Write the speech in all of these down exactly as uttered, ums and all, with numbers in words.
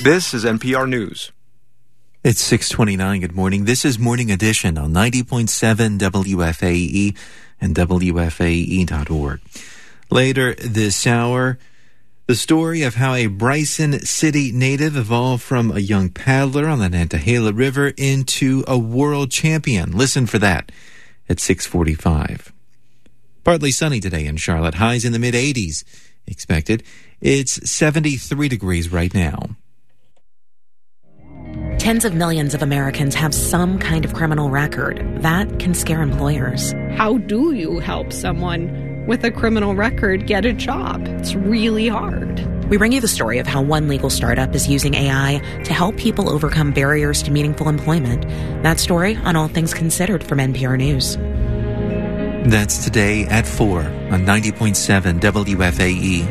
This is N P R News. It's six twenty-nine. Good morning. This is Morning Edition on ninety point seven W F A E and W F A E dot org. Later this hour, the story of how a Bryson City native evolved from a young paddler on the Nantahala River into a world champion. Listen for that at six forty-five. Partly sunny today in Charlotte. Highs in the mid-eighties expected. It's seventy-three degrees right now. Tens of millions of Americans have some kind of criminal record. That can scare employers. How do you help someone with a criminal record get a job? It's really hard. We bring you the story of how one legal startup is using A I to help people overcome barriers to meaningful employment. That story on All Things Considered from N P R News. That's today at four on ninety point seven W F A E.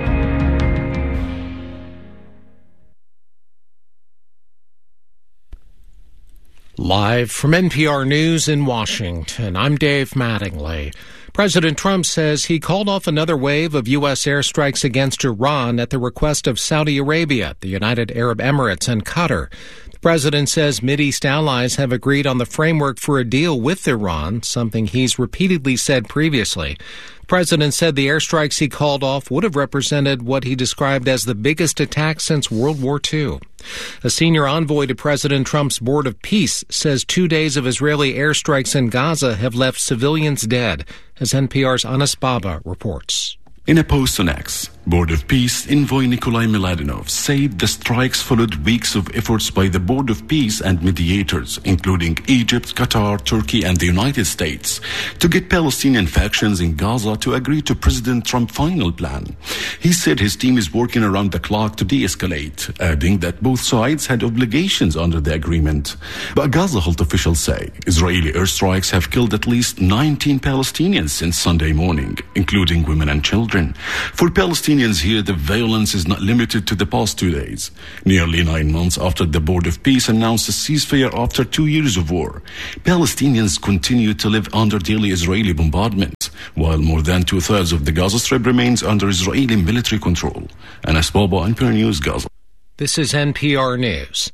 Live from N P R News in Washington, I'm Dave Mattingly. President Trump says he called off another wave of U S airstrikes against Iran at the request of Saudi Arabia, the United Arab Emirates, and Qatar. The president says Mideast allies have agreed on the framework for a deal with Iran, something he's repeatedly said previously. The president said the airstrikes he called off would have represented what he described as the biggest attack since World War Two. A senior envoy to President Trump's Board of Peace says two days of Israeli airstrikes in Gaza have left civilians dead, as N P R's Anas Baba reports. In a post on X, Board of Peace envoy Nikolai Miladinov said the strikes followed weeks of efforts by the Board of Peace and mediators, including Egypt, Qatar, Turkey, and the United States, to get Palestinian factions in Gaza to agree to President Trump's final plan. He said his team is working around the clock to de-escalate, adding that both sides had obligations under the agreement. But Gaza health officials say Israeli airstrikes have killed at least nineteen Palestinians since Sunday morning, including women and children. For Palestinians here, the violence is not limited to the past two days. Nearly nine months after the Board of Peace announced a ceasefire after two years of war, Palestinians continue to live under daily Israeli bombardment, while more than two-thirds of the Gaza Strip remains under Israeli military control. Anas Baba, N P R News, Gaza. This is N P R News.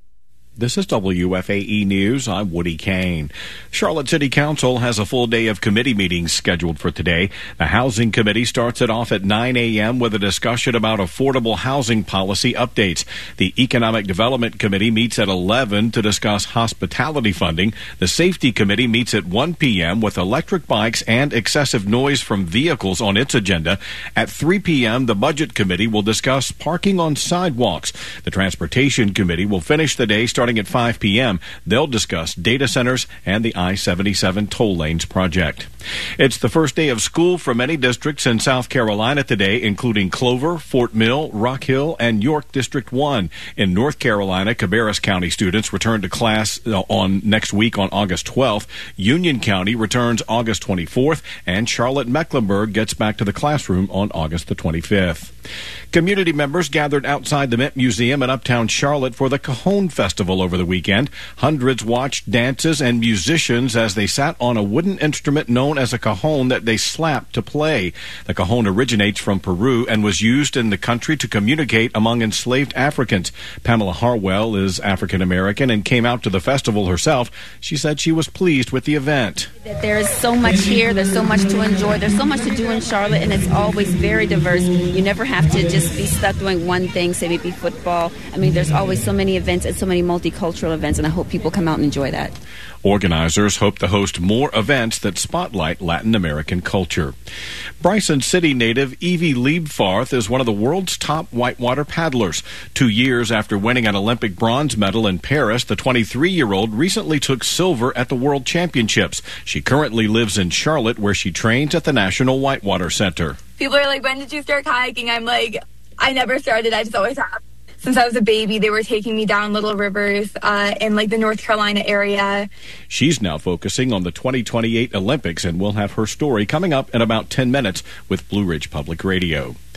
This is W F A E News. I'm Woody Kane. Charlotte City Council has a full day of committee meetings scheduled for today. The Housing Committee starts it off at nine a.m. with a discussion about affordable housing policy updates. The Economic Development Committee meets at eleven to discuss hospitality funding. The Safety Committee meets at one p.m. with electric bikes and excessive noise from vehicles on its agenda. At three p.m., the Budget Committee will discuss parking on sidewalks. The Transportation Committee will finish the day starting at five p.m. They'll discuss data centers and the I seventy-seven toll lanes project. It's the first day of school for many districts in South Carolina today, including Clover, Fort Mill, Rock Hill, and York District one. In North Carolina, Cabarrus County students return to class on next week on August twelfth. Union County returns August twenty-fourth, and Charlotte-Mecklenburg gets back to the classroom on August the twenty-fifth. Community members gathered outside the Mint Museum in Uptown Charlotte for the Cajon Festival over the weekend. Hundreds watched dances and musicians as they sat on a wooden instrument known as a cajon that they slapped to play. The cajon originates from Peru and was used in the country to communicate among enslaved Africans. Pamela Harwell is African American and came out to the festival herself. She said she was pleased with the event. There's so much here. There's so much to enjoy. There's so much to do in Charlotte, and it's always very diverse. You never have to just be stuck doing one thing, say maybe football. I mean, there's always so many events and so many multicultural events, and I hope people come out and enjoy that. Organizers hope to host more events that spotlight Latin American culture. Bryson City native Evie Liebfarth is one of the world's top whitewater paddlers. Two years after winning an Olympic bronze medal in Paris, the twenty-three-year-old recently took silver at the World Championships. She currently lives in Charlotte, where she trains at the National Whitewater Center. People are like, when did you start kayaking? I'm like, I never started. I just always have. Since I was a baby, they were taking me down little rivers uh, in like the North Carolina area. She's now focusing on the twenty twenty-eight Olympics, and we'll have her story coming up in about ten minutes with Blue Ridge Public Radio.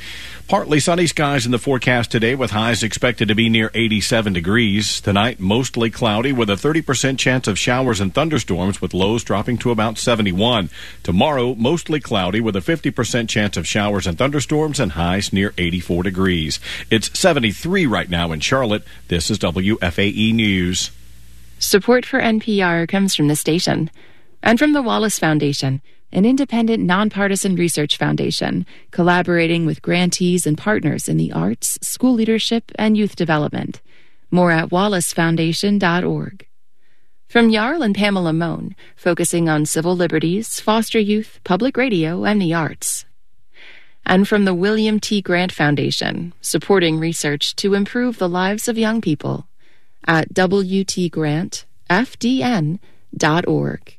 Partly sunny skies in the forecast today with highs expected to be near eighty-seven degrees. Tonight, mostly cloudy with a thirty percent chance of showers and thunderstorms with lows dropping to about seventy-one. Tomorrow, mostly cloudy with a fifty percent chance of showers and thunderstorms and highs near eighty-four degrees. It's seventy-three right now in Charlotte. This is W F A E News. Support for N P R comes from the station and from the Wallace Foundation, an independent, nonpartisan research foundation collaborating with grantees and partners in the arts, school leadership, and youth development. More at wallace foundation dot org. From Jarl and Pamela Mohn, focusing on civil liberties, foster youth, public radio, and the arts. And from the William T. Grant Foundation, supporting research to improve the lives of young people at w t grant f d n dot org.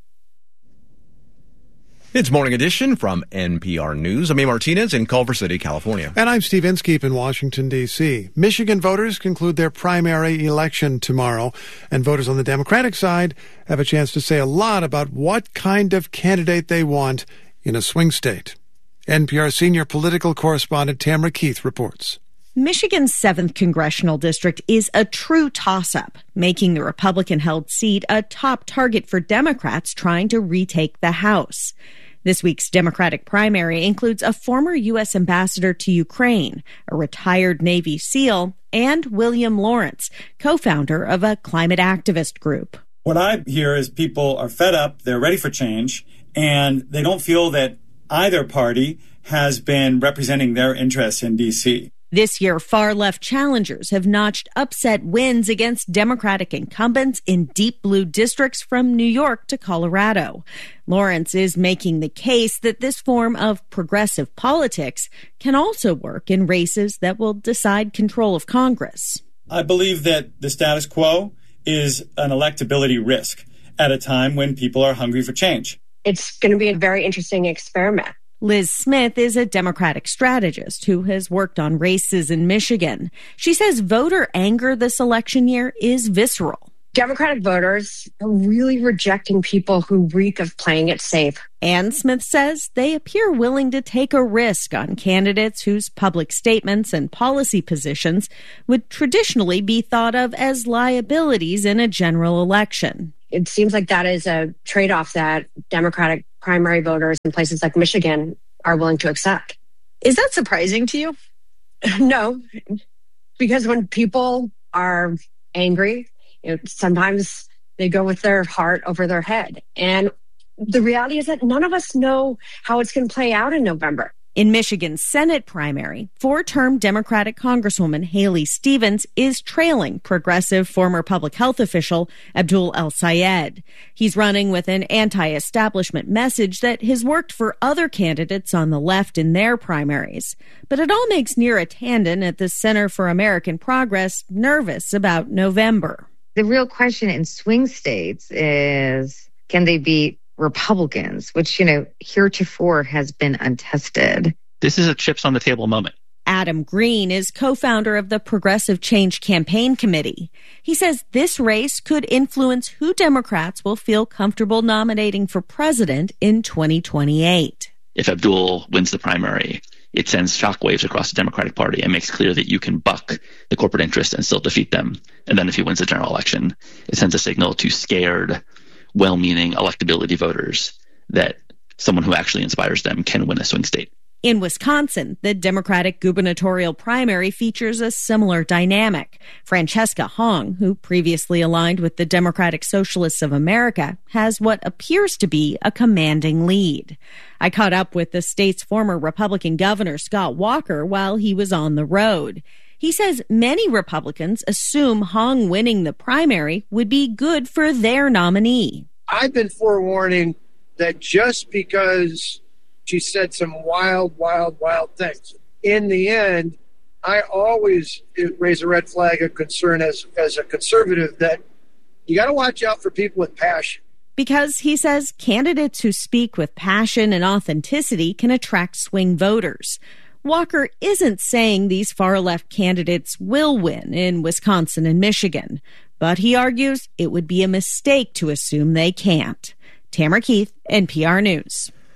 It's Morning Edition from N P R News. I'm A. Martinez in Culver City, California. And I'm Steve Inskeep in Washington, D C Michigan voters conclude their primary election tomorrow, and voters on the Democratic side have a chance to say a lot about what kind of candidate they want in a swing state. N P R senior political correspondent Tamara Keith reports. Michigan's seventh congressional district is a true toss-up, making the Republican-held seat a top target for Democrats trying to retake the House. This week's Democratic primary includes a former U S ambassador to Ukraine, a retired Navy SEAL, and William Lawrence, co-founder of a climate activist group. What I hear is people are fed up, they're ready for change, and they don't feel that either party has been representing their interests in D C. This year, far-left challengers have notched upset wins against Democratic incumbents in deep blue districts from New York to Colorado. Lawrence is making the case that this form of progressive politics can also work in races that will decide control of Congress. I believe that the status quo is an electability risk at a time when people are hungry for change. It's going to be a very interesting experiment. Liz Smith is a Democratic strategist who has worked on races in Michigan. She says voter anger this election year is visceral. Democratic voters are really rejecting people who reek of playing it safe. And Smith says they appear willing to take a risk on candidates whose public statements and policy positions would traditionally be thought of as liabilities in a general election. It seems like that is a trade-off that Democratic primary voters in places like Michigan are willing to accept. Is that surprising to you? No, because when people are angry, you know, sometimes they go with their heart over their head. And the reality is that none of us know how it's going to play out in November. In Michigan's Senate primary, four-term Democratic Congresswoman Haley Stevens is trailing progressive former public health official Abdul El-Sayed. He's running with an anti-establishment message that has worked for other candidates on the left in their primaries. But it all makes Neera Tanden at the Center for American Progress nervous about November. The real question in swing states is, can they beat Republicans, which, you know, heretofore has been untested. This is a chips on the table moment. Adam Green is co-founder of the Progressive Change Campaign Committee. He says this race could influence who Democrats will feel comfortable nominating for president in twenty twenty-eight. If Abdul wins the primary, it sends shockwaves across the Democratic Party and makes clear that you can buck the corporate interests and still defeat them. And then if he wins the general election, it sends a signal to scared, well-meaning electability voters that someone who actually inspires them can win a swing state. In Wisconsin, the Democratic gubernatorial primary features a similar dynamic. Francesca Hong, who previously aligned with the Democratic Socialists of America, has what appears to be a commanding lead. I caught up with the state's former Republican governor, Scott Walker, while he was on the road. He says many Republicans assume Hong winning the primary would be good for their nominee. I've been forewarning that just because she said some wild, wild, wild things, in the end, I always raise a red flag of concern as, as a conservative that you got to watch out for people with passion. Because, he says, candidates who speak with passion and authenticity can attract swing voters. Walker isn't saying these far-left candidates will win in Wisconsin and Michigan, but he argues it would be a mistake to assume they can't. Tamara Keith, N P R News.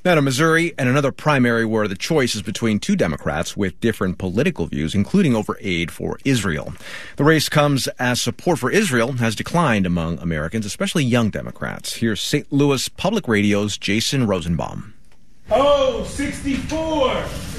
Now to Missouri and another primary where the choice is between two Democrats with different political views, including over aid for Israel. The race comes as support for Israel has declined among Americans, especially young Democrats. Here's Saint Louis Public Radio's Jason Rosenbaum. Oh, sixty-four!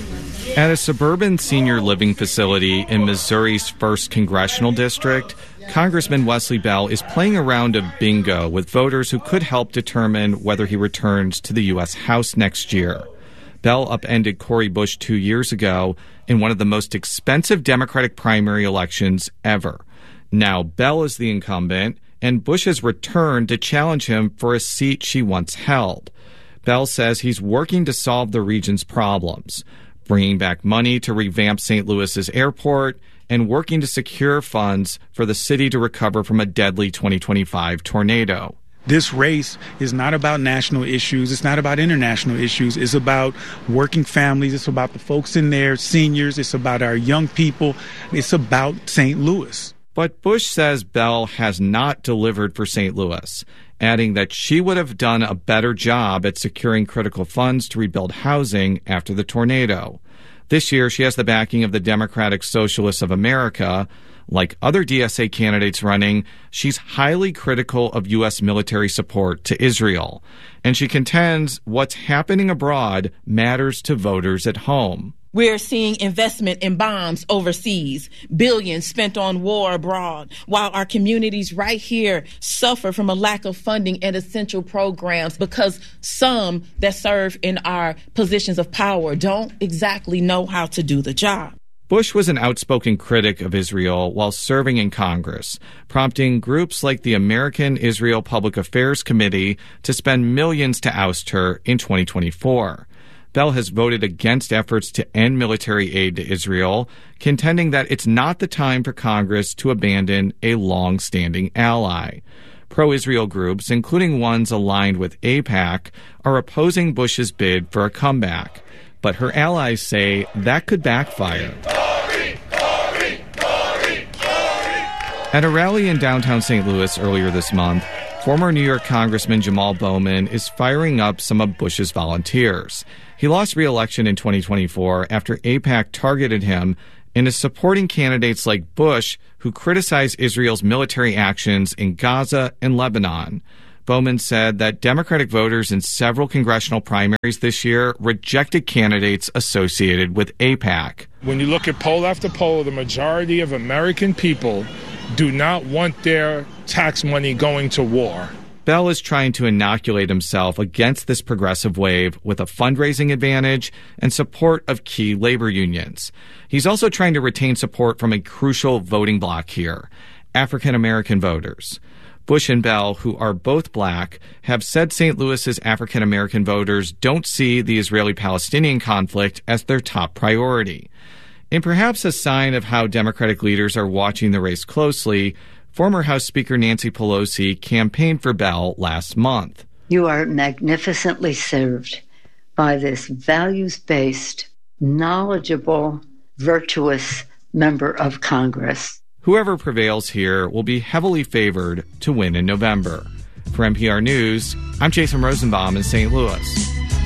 At a suburban senior living facility in Missouri's first congressional district, Congressman Wesley Bell is playing a round of bingo with voters who could help determine whether he returns to the U S House next year. Bell upended Cori Bush two years ago in one of the most expensive Democratic primary elections ever. Now Bell is the incumbent, and Bush has returned to challenge him for a seat she once held. Bell says he's working to solve the region's problems, bringing back money to revamp Saint Louis's airport, and working to secure funds for the city to recover from a deadly twenty twenty-five tornado. This race is not about national issues. It's not about international issues. It's about working families. It's about the folks in there, seniors. It's about our young people. It's about Saint Louis. But Bush says Bell has not delivered for Saint Louis, adding that she would have done a better job at securing critical funds to rebuild housing after the tornado. This year, she has the backing of the Democratic Socialists of America. Like other D S A candidates running, she's highly critical of U S military support to Israel. And she contends what's happening abroad matters to voters at home. We're seeing investment in bombs overseas, billions spent on war abroad, while our communities right here suffer from a lack of funding and essential programs because some that serve in our positions of power don't exactly know how to do the job. Bush was an outspoken critic of Israel while serving in Congress, prompting groups like the American Israel Public Affairs Committee to spend millions to oust her in twenty twenty-four. Bell has voted against efforts to end military aid to Israel, contending that it's not the time for Congress to abandon a long-standing ally. Pro-Israel groups, including ones aligned with AIPAC, are opposing Bush's bid for a comeback. But her allies say that could backfire. Glory, glory, glory, glory. At a rally in downtown Saint Louis earlier this month, former New York Congressman Jamal Bowman is firing up some of Bush's volunteers. He lost re-election in twenty twenty-four after AIPAC targeted him and is supporting candidates like Bush who criticize Israel's military actions in Gaza and Lebanon. Bowman said that Democratic voters in several congressional primaries this year rejected candidates associated with AIPAC. When you look at poll after poll, the majority of American people do not want their tax money going to war. Bell is trying to inoculate himself against this progressive wave with a fundraising advantage and support of key labor unions. He's also trying to retain support from a crucial voting bloc here, African American voters. Bush and Bell, who are both black, have said Saint Louis's African American voters don't see the Israeli-Palestinian conflict as their top priority. In perhaps a sign of how Democratic leaders are watching the race closely, former House Speaker Nancy Pelosi campaigned for Bell last month. You are magnificently served by this values-based, knowledgeable, virtuous member of Congress. Whoever prevails here will be heavily favored to win in November. For N P R News, I'm Jason Rosenbaum in Saint Louis.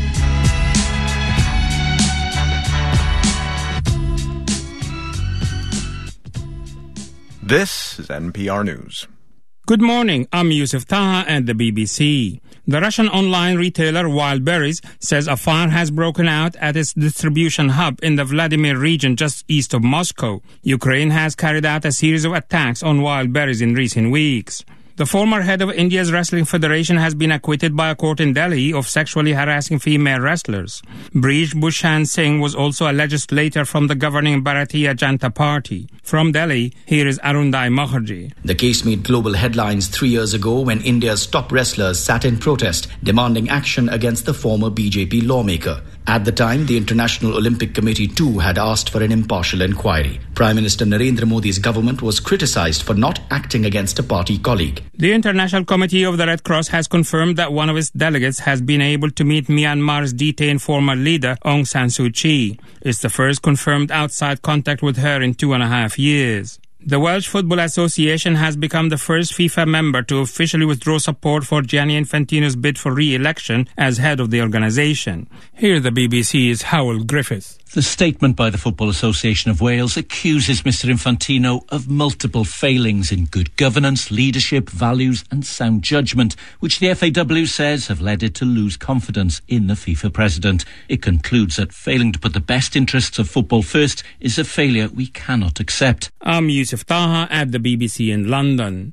This is N P R News. Good morning. I'm Yusuf Taha and the B B C. The Russian online retailer Wildberries says a fire has broken out at its distribution hub in the Vladimir region just east of Moscow. Ukraine has carried out a series of attacks on Wildberries in recent weeks. The former head of India's Wrestling Federation has been acquitted by a court in Delhi of sexually harassing female wrestlers. Brij Bhushan Singh was also a legislator from the governing Bharatiya Janata Party. From Delhi, here is Arundhai Mukherjee. The case made global headlines three years ago when India's top wrestlers sat in protest, demanding action against the former B J P lawmaker. At the time, the International Olympic Committee too had asked for an impartial inquiry. Prime Minister Narendra Modi's government was criticized for not acting against a party colleague. The International Committee of the Red Cross has confirmed that one of its delegates has been able to meet Myanmar's detained former leader, Aung San Suu Kyi. It's the first confirmed outside contact with her in two and a half years. The Welsh Football Association has become the first FIFA member to officially withdraw support for Gianni Infantino's bid for re-election as head of the organisation. Here the B B C's Howell Griffiths. The statement by the Football Association of Wales accuses Mr Infantino of multiple failings in good governance, leadership, values and sound judgment, which the F A W says have led it to lose confidence in the FIFA president. It concludes that failing to put the best interests of football first is a failure we cannot accept. I'm Yusuf Taha at the B B C in London.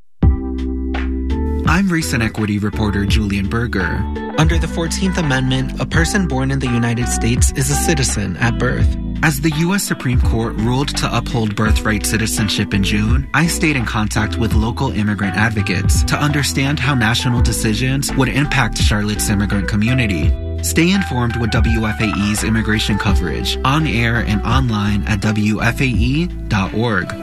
I'm recent equity reporter Julian Berger. Under the fourteenth Amendment, a person born in the United States is a citizen at birth. As the U S Supreme Court ruled to uphold birthright citizenship in June, I stayed in contact with local immigrant advocates to understand how national decisions would impact Charlotte's immigrant community. Stay informed with W F A E's immigration coverage on air and online at W F A E dot org.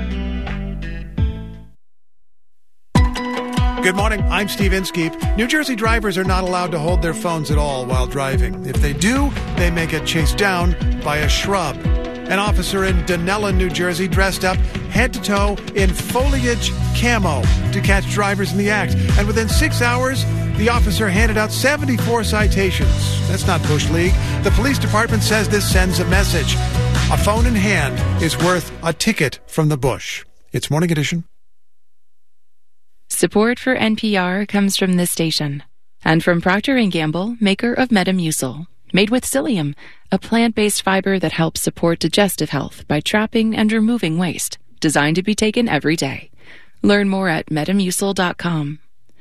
Good morning, I'm Steve Inskeep. New Jersey drivers are not allowed to hold their phones at all while driving. If they do, they may get chased down by a shrub. An officer in Dunellen, New Jersey, dressed up head to toe in foliage camo to catch drivers in the act. And within six hours, the officer handed out seventy-four citations. That's not Bush League. The police department says this sends a message. A phone in hand is worth a ticket from the bush. It's Morning Edition. Support for N P R comes from this station and from Procter and Gamble, maker of Metamucil, made with psyllium, a plant-based fiber that helps support digestive health by trapping and removing waste, designed to be taken every day. Learn more at metamucil dot com.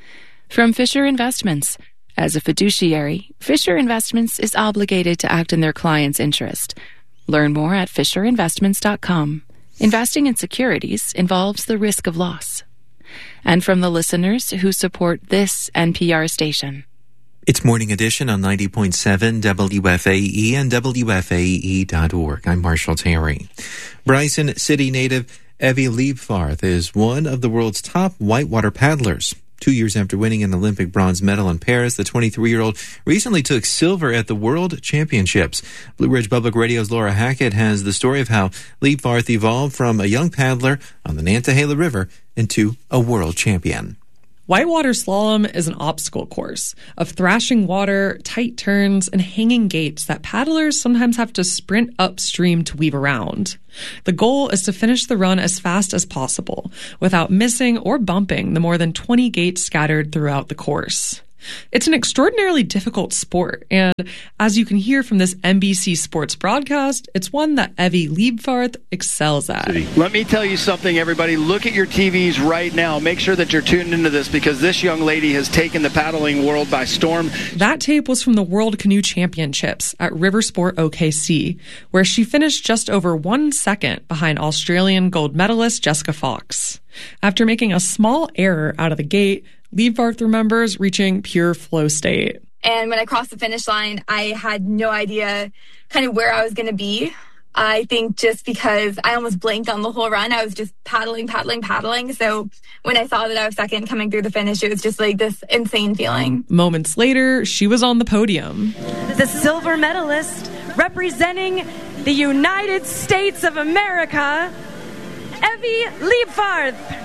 From Fisher Investments. As a fiduciary, Fisher Investments is obligated to act in their client's interest. Learn more at fisher investments dot com. Investing in securities involves the risk of loss. And from the listeners who support this N P R station. It's Morning Edition on ninety point seven W F A E and W F A E dot org. I'm Marshall Terry. Bryson City native Evie Liebfarth is one of the world's top whitewater paddlers. Two years after winning an Olympic bronze medal in Paris, the twenty-three-year-old recently took silver at the World Championships. Blue Ridge Public Radio's Laura Hackett has the story of how Liebfarth evolved from a young paddler on the Nantahala River into a world champion. Whitewater slalom is an obstacle course of thrashing water, tight turns, and hanging gates that paddlers sometimes have to sprint upstream to weave around. The goal is to finish the run as fast as possible without missing or bumping the more than twenty gates scattered throughout the course. It's an extraordinarily difficult sport, and as you can hear from this N B C Sports broadcast, it's one that Evie Liebfarth excels at. Let me tell you something, everybody. Look at your T Vs right now. Make sure that you're tuned into this because this young lady has taken the paddling world by storm. That tape was from the World Canoe Championships at Riversport O K C, where she finished just over one second behind Australian gold medalist Jessica Fox. After making a small error out of the gate, Liebfarth remembers reaching pure flow state. And when I crossed the finish line, I had no idea kind of where I was going to be. I think just because I almost blanked on the whole run. I was just paddling, paddling, paddling. So when I saw that I was second coming through the finish, it was just like this insane feeling. Moments later, she was on the podium. The silver medalist representing the United States of America, Evie Liebfarth.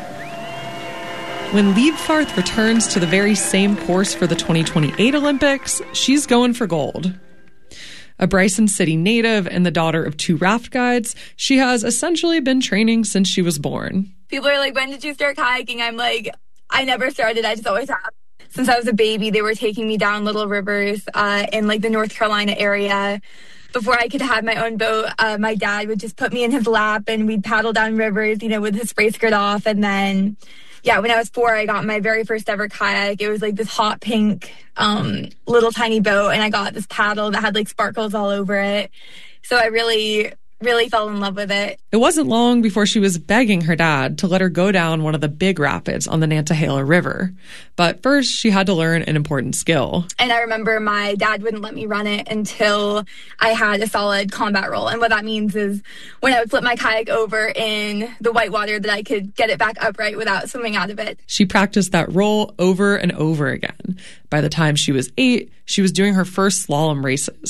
When Liebfarth returns to the very same course for the twenty twenty-eight Olympics, she's going for gold. A Bryson City native and the daughter of two raft guides, she has essentially been training since she was born. People are like, when did you start kayaking? I'm like, I never started. I just always have. Since I was a baby, they were taking me down little rivers uh, in like the North Carolina area. Before I could have my own boat, uh, my dad would just put me in his lap and we'd paddle down rivers, you know, with his spray skirt off. And then yeah, when I was four, I got my very first ever kayak. It was like this hot pink, um, little tiny boat. And I got this paddle that had like sparkles all over it. So I really, really fell in love with it. It wasn't long before she was begging her dad to let her go down one of the big rapids on the Nantahala River. But first, she had to learn an important skill. And I remember my dad wouldn't let me run it until I had a solid combat roll. And what that means is when I would flip my kayak over in the whitewater, that I could get it back upright without swimming out of it. She practiced that roll over and over again. By the time she was eight, she was doing her first slalom races.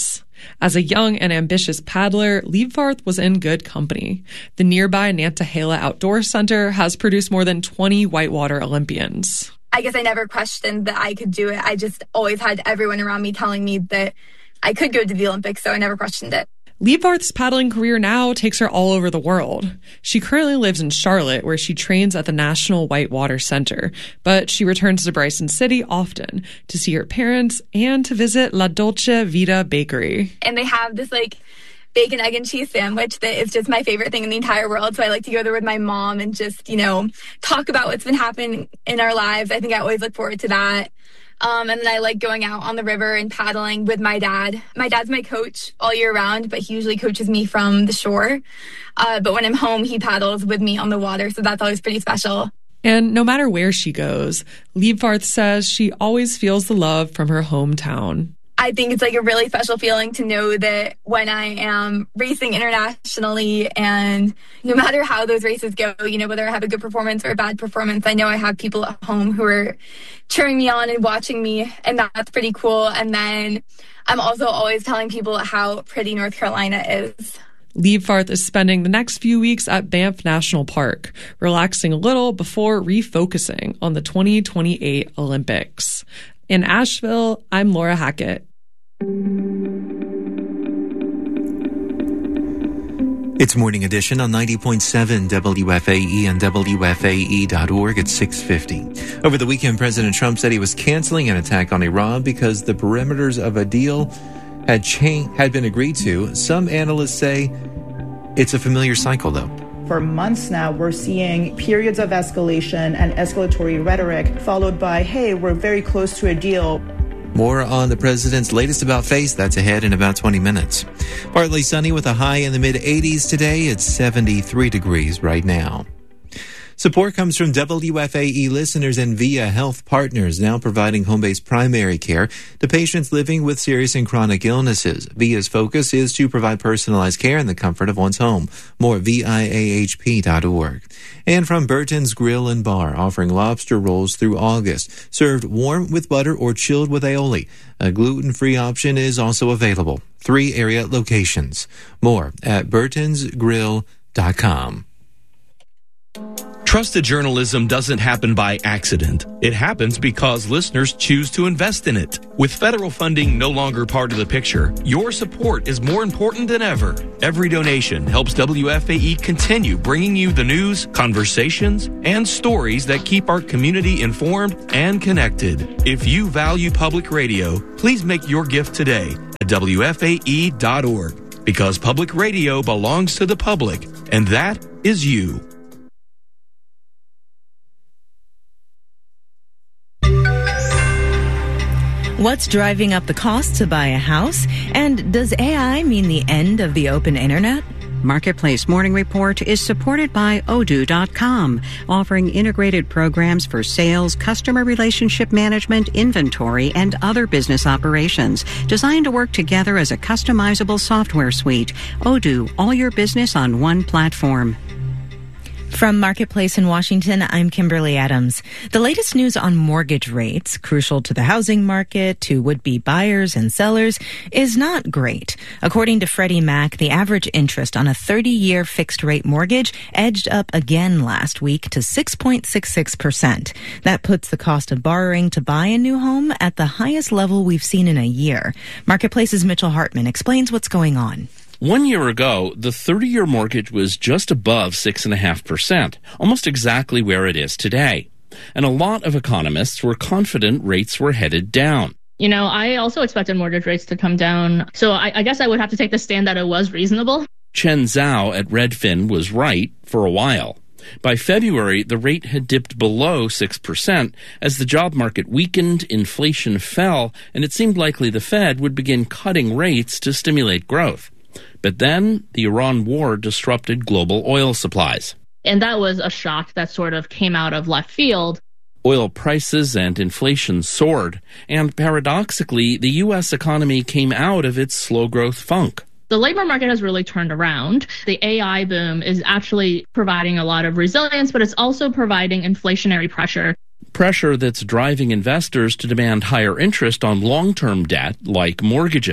As a young and ambitious paddler, Liebvarth was in good company. The nearby Nantahala Outdoor Center has produced more than twenty whitewater Olympians. I guess I never questioned that I could do it. I just always had everyone around me telling me that I could go to the Olympics, so I never questioned it. Liebvarth's paddling career now takes her all over the world. She currently lives in Charlotte, where she trains at the National Whitewater Center, but she returns to Bryson City often to see her parents and to visit La Dolce Vita Bakery. And they have this, like, bacon, egg, and cheese sandwich that is just my favorite thing in the entire world. So I like to go there with my mom and just, you know, talk about what's been happening in our lives. I think I always look forward to that. Um, and then I like going out on the river and paddling with my dad. My dad's my coach all year round, but he usually coaches me from the shore. Uh, but when I'm home, he paddles with me on the water, so that's always pretty special. And no matter where she goes, Liebvarth says she always feels the love from her hometown. I think it's like a really special feeling to know that when I am racing internationally, and no matter how those races go, you know, whether I have a good performance or a bad performance, I know I have people at home who are cheering me on and watching me, and that's pretty cool. And then I'm also always telling people how pretty North Carolina is. Liebvarth is spending the next few weeks at Banff National Park, relaxing a little before refocusing on the twenty twenty-eight Olympics. In Asheville, I'm Laura Hackett. It's Morning Edition on ninety point seven W F A E and W F A E dot org at six fifty. Over the weekend, President Trump said he was canceling an attack on Iran because the perimeters of a deal had cha- had been agreed to. Some analysts say it's a familiar cycle, though. For months now, we're seeing periods of escalation and escalatory rhetoric, followed by, hey, we're very close to a deal. More on the president's latest about-face. That's ahead in about twenty minutes. Partly sunny with a high in the mid-eighties today. It's seventy-three degrees right now. Support comes from W F A E listeners and Via Health Partners, now providing home-based primary care to patients living with serious and chronic illnesses. Via's focus is to provide personalized care in the comfort of one's home. More at V I A H P dot org. And from Burton's Grill and Bar, offering lobster rolls through August, served warm with butter or chilled with aioli. A gluten-free option is also available. Three area locations. More at burtons grill dot com. Trusted journalism doesn't happen by accident. It happens because listeners choose to invest in it. With federal funding no longer part of the picture, your support is more important than ever. Every donation helps W F A E continue bringing you the news, conversations, and stories that keep our community informed and connected. If you value public radio, please make your gift today at W F A E dot org, because public radio belongs to the public, and that is you. What's driving up the cost to buy a house? And does A I mean the end of the open internet? Marketplace Morning Report is supported by Odoo dot com, offering integrated programs for sales, customer relationship management, inventory, and other business operations, designed to work together as a customizable software suite. Odoo, all your business on one platform. From Marketplace in Washington, I'm Kimberly Adams. The latest news on mortgage rates, crucial to the housing market, to would-be buyers and sellers, is not great. According to Freddie Mac, the average interest on a thirty-year fixed-rate mortgage edged up again last week to six point six six percent. That puts the cost of borrowing to buy a new home at the highest level we've seen in a year. Marketplace's Mitchell Hartman explains what's going on. One year ago, the thirty-year mortgage was just above six point five percent, almost exactly where it is today. And a lot of economists were confident rates were headed down. You know, I also expected mortgage rates to come down, so I, I guess I would have to take the stand that it was reasonable. Chen Zhao at Redfin was right for a while. By February, the rate had dipped below six percent as the job market weakened, inflation fell, and it seemed likely the Fed would begin cutting rates to stimulate growth. But then the Iran war disrupted global oil supplies. And that was a shock that sort of came out of left field. Oil prices and inflation soared, and paradoxically, the U S economy came out of its slow growth funk. The labor market has really turned around. The A I boom is actually providing a lot of resilience, but it's also providing inflationary pressure. Pressure that's driving investors to demand higher interest on long-term debt like mortgages.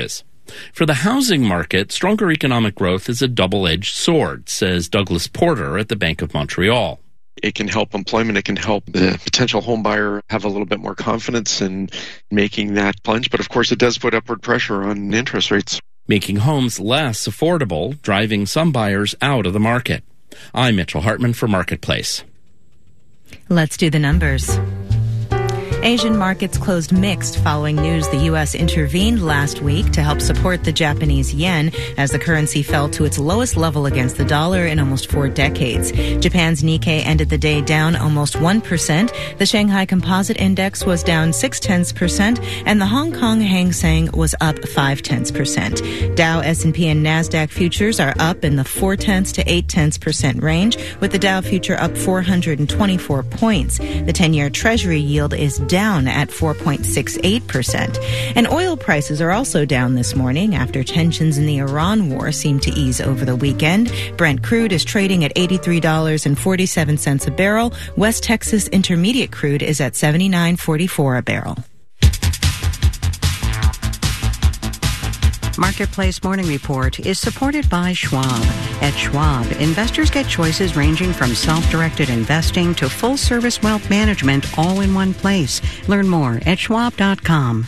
For the housing market, stronger economic growth is a double-edged sword, says Douglas Porter at the Bank of Montreal. It can help employment. It can help the potential home buyer have a little bit more confidence in making that plunge. But of course, it does put upward pressure on interest rates, making homes less affordable, driving some buyers out of the market. I'm Mitchell Hartman for Marketplace. Let's do the numbers. Asian markets closed mixed following news the U S intervened last week to help support the Japanese yen as the currency fell to its lowest level against the dollar in almost four decades. Japan's Nikkei ended the day down almost one percent. The Shanghai Composite Index was down six tenths percent, and the Hong Kong Hang Seng was up five tenths percent. Dow, S and P, and NASDAQ futures are up in the four tenths to eight tenths percent range, with the Dow future up four hundred twenty-four points. The ten-year Treasury yield is down at four point six eight percent. And oil prices are also down this morning after tensions in the Iran war seem to ease over the weekend. Brent crude is trading at eighty-three dollars and forty-seven cents a barrel. West Texas Intermediate crude is at seventy-nine forty-four a barrel. Marketplace Morning Report is supported by Schwab. At Schwab, investors get choices ranging from self-directed investing to full-service wealth management all in one place. Learn more at schwab dot com.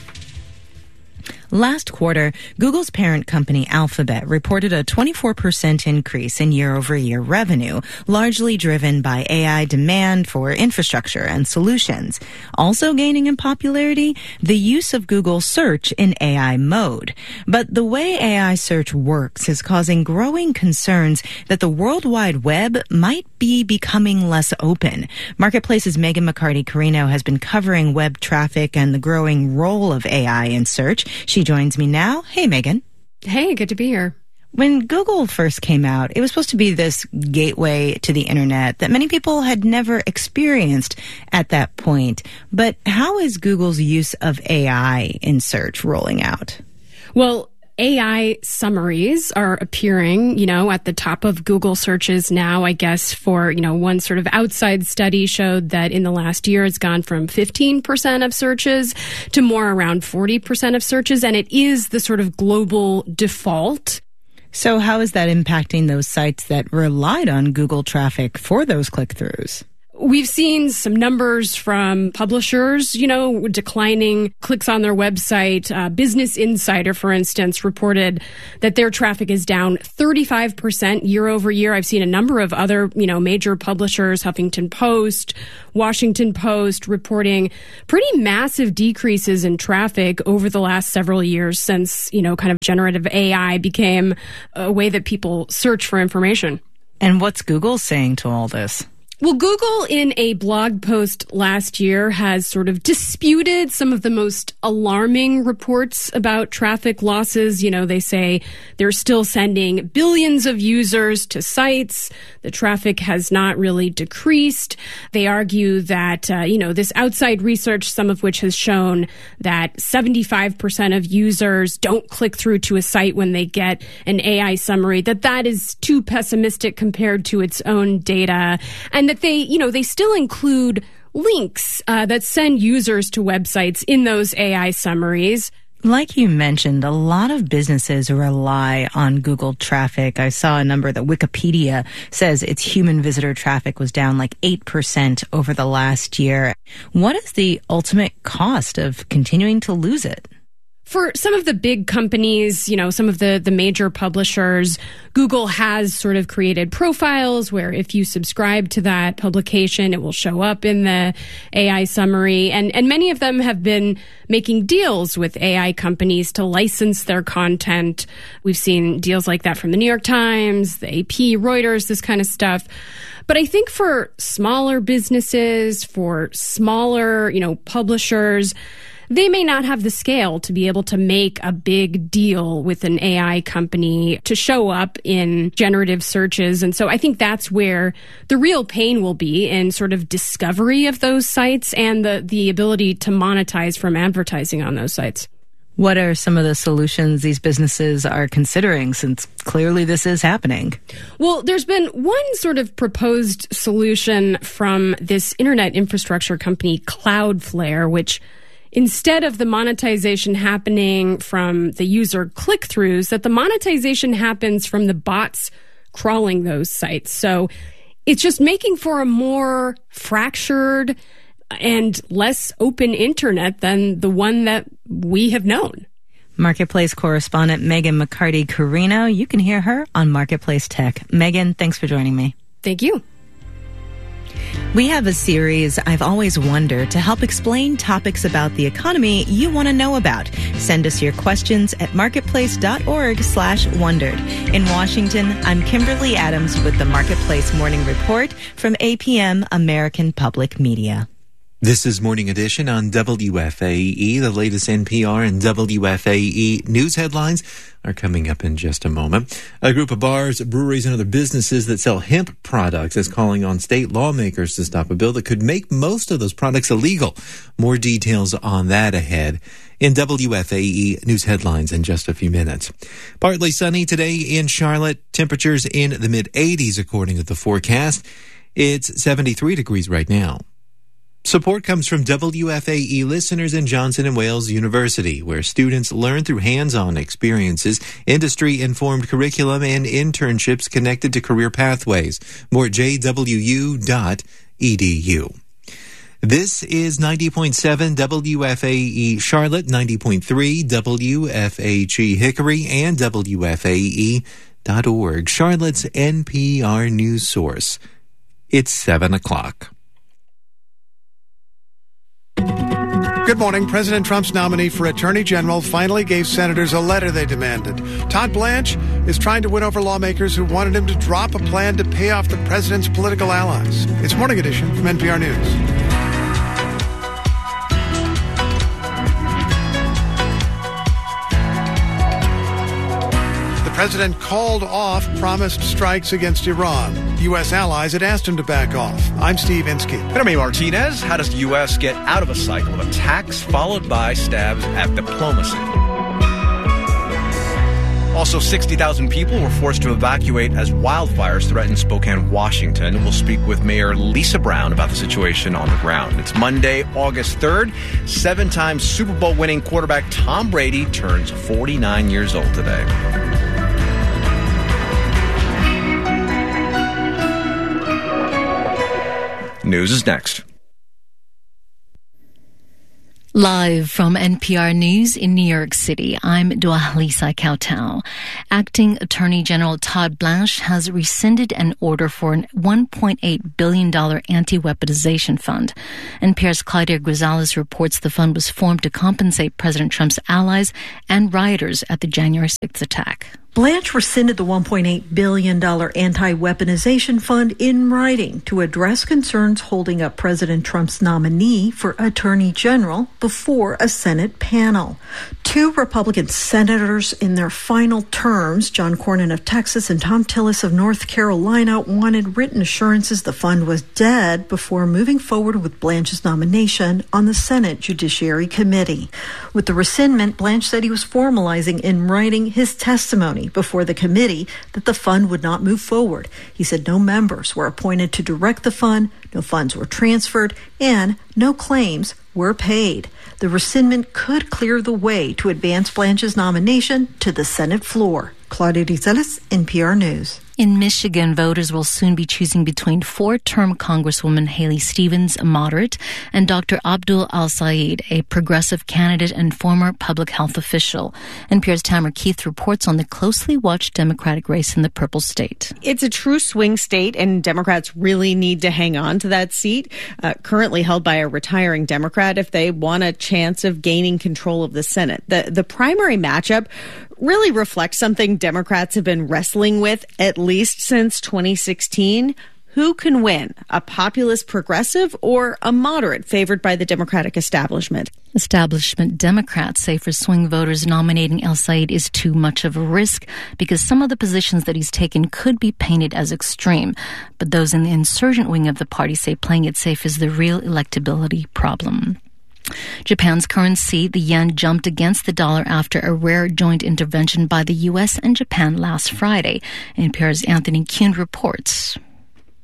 Last quarter, Google's parent company Alphabet reported a twenty-four percent increase in year-over-year revenue, largely driven by A I demand for infrastructure and solutions. Also gaining in popularity, the use of Google Search in A I mode. But the way A I search works is causing growing concerns that the World Wide Web might be becoming less open. Marketplace's Megan McCarty-Carino has been covering web traffic and the growing role of A I in search. She joins me now. Hey, Megan. Hey, good to be here. When Google first came out, it was supposed to be this gateway to the internet that many people had never experienced at that point. But how is Google's use of A I in search rolling out? Well, A I summaries are appearing, you know, at the top of Google searches now, I guess, for, you know, one sort of outside study showed that in the last year it's gone from fifteen percent of searches to more around forty percent of searches. And it is the sort of global default. So how is that impacting those sites that relied on Google traffic for those click-throughs? We've seen some numbers from publishers, you know, declining clicks on their website. Uh, Business Insider, for instance, reported that their traffic is down thirty-five percent year over year. I've seen a number of other, you know, major publishers, Huffington Post, Washington Post, reporting pretty massive decreases in traffic over the last several years since, you know, kind of generative A I became a way that people search for information. And what's Google saying to all this? Well, Google, in a blog post last year, has sort of disputed some of the most alarming reports about traffic losses. You know, they say they're still sending billions of users to sites. The traffic has not really decreased. They argue that, uh, you know, this outside research, some of which has shown that seventy-five percent of users don't click through to a site when they get an A I summary, that that is too pessimistic compared to its own data. And that they, you know, they still include links uh, that send users to websites in those A I summaries. Like you mentioned, a lot of businesses rely on Google traffic. I saw a number that Wikipedia says its human visitor traffic was down like eight percent over the last year. What is the ultimate cost of continuing to lose it? For some of the big companies, you know, some of the, the major publishers, Google has sort of created profiles where if you subscribe to that publication, it will show up in the A I summary. And, and many of them have been making deals with A I companies to license their content. We've seen deals like that from the New York Times, the A P, Reuters, this kind of stuff. But I think for smaller businesses, for smaller, you know, publishers, they may not have the scale to be able to make a big deal with an A I company to show up in generative searches. And so I think that's where the real pain will be in sort of discovery of those sites and the, the ability to monetize from advertising on those sites. What are some of the solutions these businesses are considering, since clearly this is happening? Well, there's been one sort of proposed solution from this internet infrastructure company, Cloudflare, which instead of the monetization happening from the user click-throughs, that the monetization happens from the bots crawling those sites. So it's just making for a more fractured and less open internet than the one that we have known. Marketplace correspondent Megan McCarty-Carino. You can hear her on Marketplace Tech. Megan, thanks for joining me. Thank you. We have a series, I've Always Wondered, to help explain topics about the economy you want to know about. Send us your questions at marketplace.org slash wondered. In Washington, I'm Kimberly Adams with the Marketplace Morning Report from A P M American Public Media. This is Morning Edition on W F A E. The latest N P R and W F A E news headlines are coming up in just a moment. A group of bars, breweries, and other businesses that sell hemp products is calling on state lawmakers to stop a bill that could make most of those products illegal. More details on that ahead in W F A E news headlines in just a few minutes. Partly sunny today in Charlotte. Temperatures in the mid eighties according to the forecast. It's seventy-three degrees right now. Support comes from W F A E listeners in Johnson and Wales University, where students learn through hands-on experiences, industry-informed curriculum, and internships connected to career pathways. More at j w u dot e d u. This is ninety point seven W F A E Charlotte, ninety point three W F H E Hickory, and W F A E dot org, Charlotte's N P R news source. It's seven o'clock. Good morning. President Trump's nominee for Attorney General finally gave senators a letter they demanded. Todd Blanche is trying to win over lawmakers who wanted him to drop a plan to pay off the president's political allies. It's Morning Edition from N P R News. The president called off promised strikes against Iran. U S allies had asked him to back off. I'm Steve Inskeep. And I'm Amy Martinez. How does the U S get out of a cycle of attacks followed by stabs at diplomacy? Also, sixty thousand people were forced to evacuate as wildfires threatened Spokane, Washington. We'll speak with Mayor Lisa Brown about the situation on the ground. It's Monday, August third. Seven-time Super Bowl winning quarterback Tom Brady turns forty-nine years old today. News is next. Live from N P R News in New York City, I'm Dwalisa Kautal. Acting Attorney General Todd Blanche has rescinded an order for an one point eight billion dollars anti-weaponization fund. N P R's Claudia Grisales reports the fund was formed to compensate President Trump's allies and rioters at the January sixth attack. Blanche rescinded the one point eight billion dollars anti-weaponization fund in writing to address concerns holding up President Trump's nominee for Attorney General before a Senate panel. Two Republican senators in their final terms, John Cornyn of Texas and Thom Tillis of North Carolina, wanted written assurances the fund was dead before moving forward with Blanche's nomination on the Senate Judiciary Committee. With the rescindment, Blanche said he was formalizing in writing his testimony before the committee that the fund would not move forward. He said no members were appointed to direct the fund, no funds were transferred, and no claims were paid. The rescindment could clear the way to advance Blanche's nomination to the Senate floor. Claudia Grisales, N P R News. In Michigan, voters will soon be choosing between four-term Congresswoman Haley Stevens, a moderate, and Doctor Abdul Al-Sayed, a progressive candidate and former public health official. N P R's Tamara Keith reports on the closely watched Democratic race in the Purple State. It's a true swing state, and Democrats really need to hang on to that seat, uh, currently held by a retiring Democrat, if they want a chance of gaining control of the Senate. The, the primary matchup really reflects something Democrats have been wrestling with at least since twenty sixteen. Who can win, a populist progressive or a moderate favored by the Democratic establishment? Establishment Democrats say for swing voters, nominating El-Sayed is too much of a risk because some of the positions that he's taken could be painted as extreme. But those in the insurgent wing of the party say playing it safe is the real electability problem. Japan's currency, the yen, jumped against the dollar after a rare joint intervention by the U S and Japan last Friday. N P R's Anthony Kuhn reports.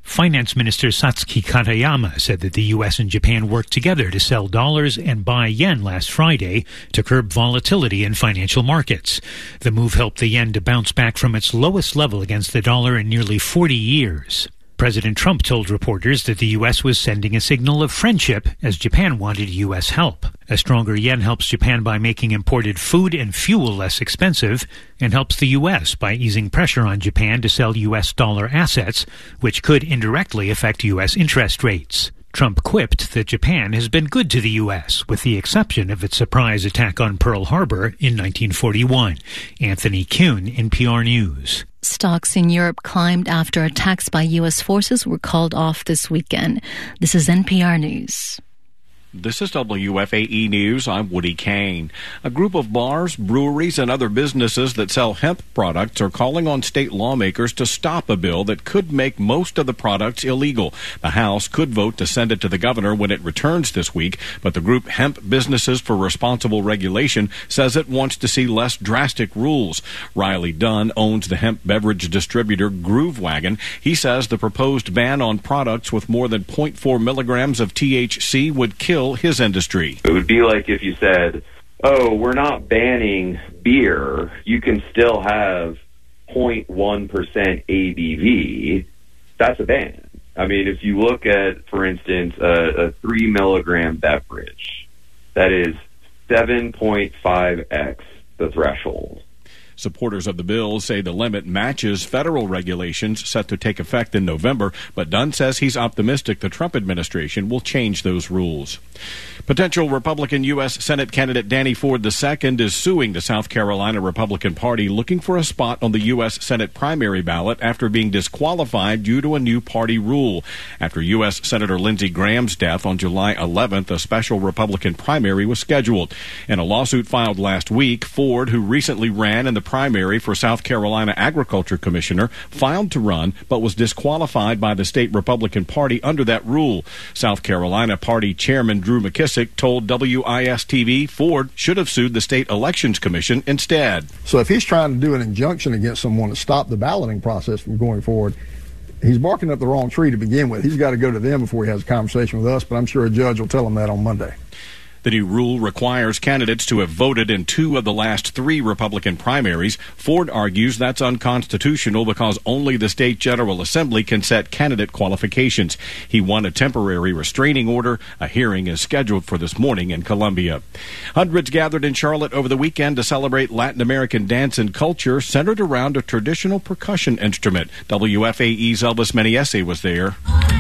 Finance Minister Satsuki Katayama said that the U S and Japan worked together to sell dollars and buy yen last Friday to curb volatility in financial markets. The move helped the yen to bounce back from its lowest level against the dollar in nearly forty years. President Trump told reporters that the U S was sending a signal of friendship as Japan wanted U S help. A stronger yen helps Japan by making imported food and fuel less expensive and helps the U S by easing pressure on Japan to sell U S dollar assets, which could indirectly affect U S interest rates. Trump quipped that Japan has been good to the U S, with the exception of its surprise attack on Pearl Harbor in nineteen forty-one. Anthony Kuhn, N P R News. Stocks in Europe climbed after attacks by U S forces were called off this weekend. This is N P R News. This is W F A E News. I'm Woody Kane. A group of bars, breweries, and other businesses that sell hemp products are calling on state lawmakers to stop a bill that could make most of the products illegal. The House could vote to send it to the governor when it returns this week, but the group Hemp Businesses for Responsible Regulation says it wants to see less drastic rules. Riley Dunn owns the hemp beverage distributor Groove Wagon. He says the proposed ban on products with more than zero point four milligrams of T H C would kill his industry. It would be like if you said, oh, we're not banning beer. You can still have zero point one percent A B V. That's a ban. I mean, if you look at, for instance, a, a three milligram beverage, that is seven point five x the threshold. Supporters of the bill say the limit matches federal regulations set to take effect in November, but Dunn says he's optimistic the Trump administration will change those rules. Potential Republican U S Senate candidate Danny Ford the Second is suing the South Carolina Republican Party, looking for a spot on the U S Senate primary ballot after being disqualified due to a new party rule. After U S Senator Lindsey Graham's death on July eleventh, a special Republican primary was scheduled. In a lawsuit filed last week, Ford, who recently ran in the primary for South Carolina Agriculture Commissioner, filed to run but was disqualified by the state Republican Party under that rule. South Carolina Party Chairman Drew McKissick told W I S T V Ford should have sued the state elections commission instead. So if he's trying to do an injunction against someone to stop the balloting process from going forward, he's barking up the wrong tree to begin with. He's got to go to them before he has a conversation with us, but I'm sure a judge will tell him that on Monday. The new rule requires candidates to have voted in two of the last three Republican primaries. Ford argues that's unconstitutional because only the state General Assembly can set candidate qualifications. He won a temporary restraining order. A hearing is scheduled for this morning in Columbia. Hundreds gathered in Charlotte over the weekend to celebrate Latin American dance and culture centered around a traditional percussion instrument. W F A E's Elvis Meniese was there.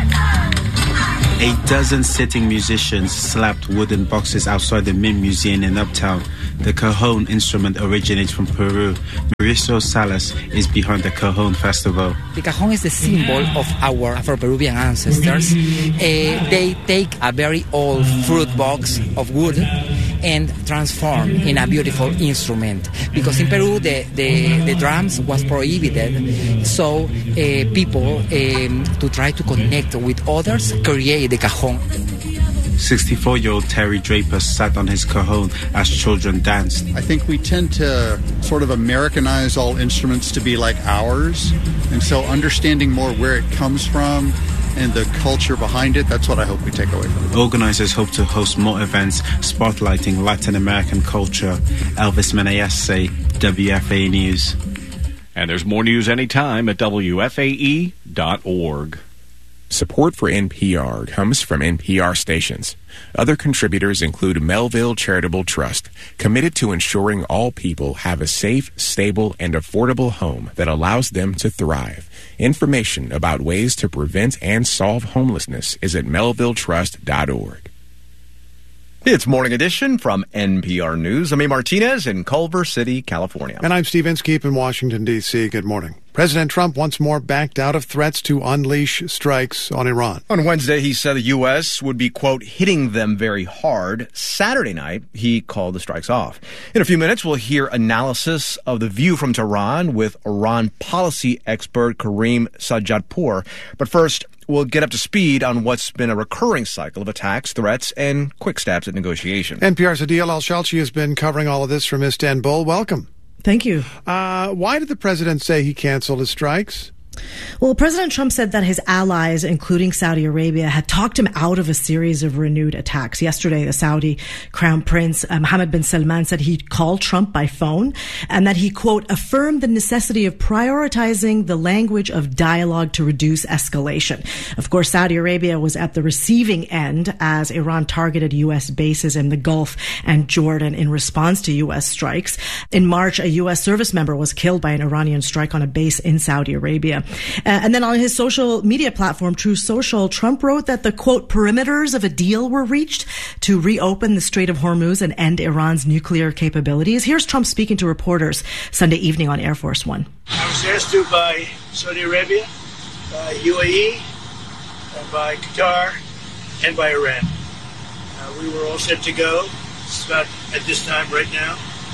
A dozen sitting musicians slapped wooden boxes outside the Mint Museum in Uptown. The cajon instrument originates from Peru. Mauricio Salas is behind the Cajon Festival. The cajon is the symbol of our Afro-Peruvian ancestors. Uh, they take a very old fruit box of wood and transform in a beautiful instrument. Because in Peru, the, the, the drums was prohibited. So uh, people, um, to try to connect with others, create the cajon. sixty-four-year-old Terry Draper sat on his cajon as children danced. I think we tend to sort of Americanize all instruments to be like ours. And so understanding more where it comes from and the culture behind it, that's what I hope we take away from it. Organizers hope to host more events spotlighting Latin American culture. Elvis Meniese, W F A E News. And there's more news anytime at W F A E dot org. Support for N P R comes from N P R stations. Other contributors include Melville Charitable Trust, committed to ensuring all people have a safe, stable, and affordable home that allows them to thrive. Information about ways to prevent and solve homelessness is at melville trust dot org. It's Morning Edition from N P R News. I'm A. Martinez in Culver City, California. And I'm Steve Inskeep in Washington, D C Good morning. President Trump once more backed out of threats to unleash strikes on Iran. On Wednesday, he said the U S would be, quote, hitting them very hard. Saturday night, he called the strikes off. In a few minutes, we'll hear analysis of the view from Tehran with Iran policy expert Kareem Sajjadpour. But first, we'll get up to speed on what's been a recurring cycle of attacks, threats, and quick stabs at negotiation. N P R's Adil Al-Shalchi has been covering all of this from Istanbul. Welcome. Thank you. Uh, why did the president say he canceled his strikes? Well, President Trump said that his allies, including Saudi Arabia, had talked him out of a series of renewed attacks. Yesterday, the Saudi Crown Prince uh, Mohammed bin Salman said he called Trump by phone and that he, quote, affirmed the necessity of prioritizing the language of dialogue to reduce escalation. Of course, Saudi Arabia was at the receiving end as Iran targeted U S bases in the Gulf and Jordan in response to U S strikes. In March, a U S service member was killed by an Iranian strike on a base in Saudi Arabia. Uh, and then on his social media platform, Truth Social, Trump wrote that the, quote, perimeters of a deal were reached to reopen the Strait of Hormuz and end Iran's nuclear capabilities. Here's Trump speaking to reporters Sunday evening on Air Force One. I was asked to by Saudi Arabia, by U A E, uh, by Qatar, and by Iran. Uh, we were all set to go. It's about at this time right now.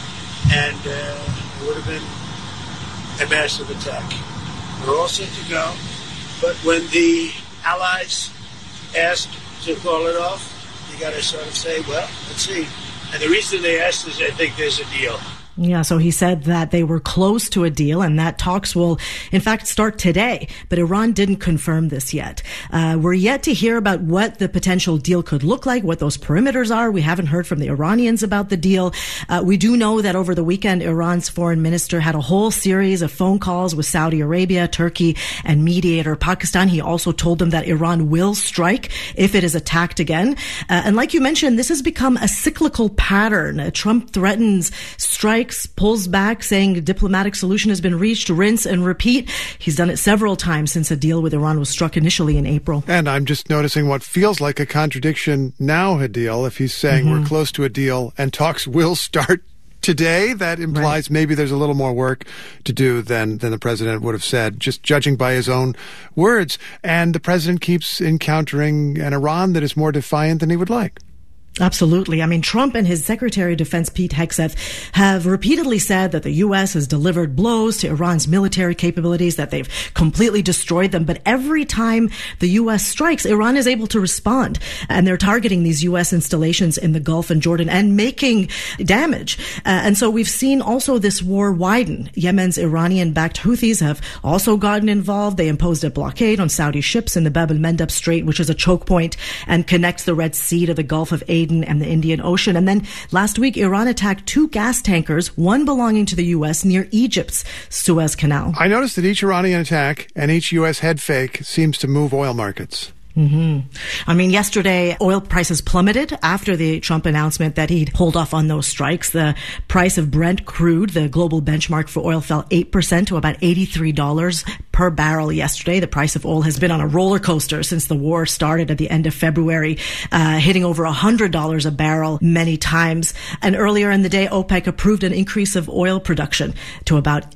And uh, it would have been a massive attack. We're all set to go, but when the allies asked to call it off, you got to sort of say, well, let's see. And the reason they asked is I think there's a deal. Yeah, so he said that they were close to a deal and that talks will, in fact, start today. But Iran didn't confirm this yet. Uh, we're yet to hear about what the potential deal could look like, what those perimeters are. We haven't heard from the Iranians about the deal. Uh, we do know that over the weekend, Iran's foreign minister had a whole series of phone calls with Saudi Arabia, Turkey, and mediator Pakistan. He also told them that Iran will strike if it is attacked again. Uh, and like you mentioned, this has become a cyclical pattern. Uh, Trump threatens strike, pulls back, saying a diplomatic solution has been reached, rinse and repeat. He's done it several times since a deal with Iran was struck initially in April. And I'm just noticing what feels like a contradiction now, Hadil, if he's saying mm-hmm. we're close to a deal and talks will start today. That implies right. maybe there's a little more work to do than, than the president would have said, just judging by his own words. And the president keeps encountering an Iran that is more defiant than he would like. Absolutely. I mean, Trump and his Secretary of Defense, Pete Hegseth, have repeatedly said that the U S has delivered blows to Iran's military capabilities, that they've completely destroyed them. But every time the U S strikes, Iran is able to respond. And they're targeting these U S installations in the Gulf and Jordan and making damage. Uh, and so we've seen also this war widen. Yemen's Iranian-backed Houthis have also gotten involved. They imposed a blockade on Saudi ships in the Bab el-Mandeb Strait, which is a choke point and connects the Red Sea to the Gulf of Aden and the Indian Ocean. And then last week, Iran attacked two gas tankers, one belonging to the U S near Egypt's Suez Canal. I noticed that each Iranian attack and each U S head fake seems to move oil markets. Mm-hmm. I mean, yesterday, oil prices plummeted after the Trump announcement that he'd hold off on those strikes. The price of Brent crude, the global benchmark for oil, fell eight percent to about eighty-three dollars per barrel yesterday. The price of oil has been on a roller coaster since the war started at the end of February, uh, hitting over one hundred dollars a barrel many times. And earlier in the day, OPEC approved an increase of oil production to about